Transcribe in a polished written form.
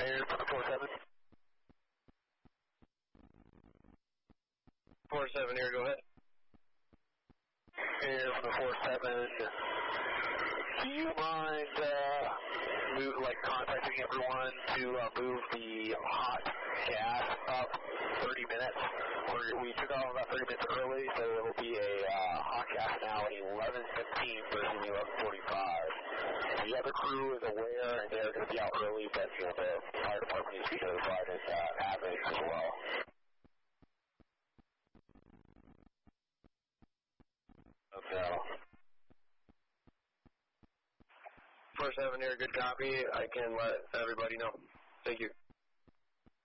Air for the 47. 47 here, go ahead. Air for the 47. Do you mind contacting everyone to move the hot gas up 30 minutes? We took off about 30 minutes early, so it will be a hot gas now at 11:15 versus 11:45. The other crew is aware, and they're going to be out early, but the fire department needs to be notified as happening as well. Okay. 47 here, good copy. I can let everybody know. Thank you.